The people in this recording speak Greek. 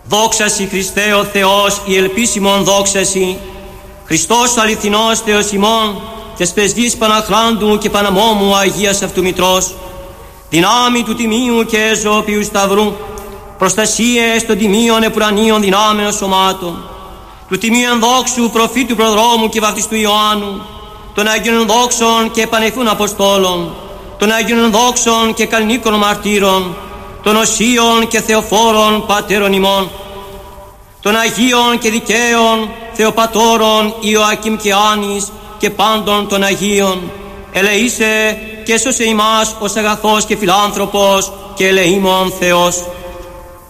Δόξασι Χριστέ ο Θεός, η ελπίσιμον δόξασι. Χριστός αληθινός Θεός ημών, τες πεσβής Παναχράντου και Παναμόμου Αγίας αυτού Μητρός, δυνάμει του τιμίου και ζωοποιού σταυρού, προστασίες των τιμίων επουρανίων δυνάμεων σωμάτων, του τιμίου ενδόξου προφήτου προδρόμου και βαπτιστού Ιωάννου, των Αγίων δόξων και επανεφούν Αποστόλων, των Αγίων δόξων και καλλινίκων μαρτύρων, των οσίων και θεοφόρων πατέρων ημών, των Αγίων και δικαίων Θεοπατώρων Ιωακήμ και Άνης και πάντων των Αγίων, ελεήσε και σώσε ημάς ως αγαθός και φιλάνθρωπος και ελεήμων Θεός.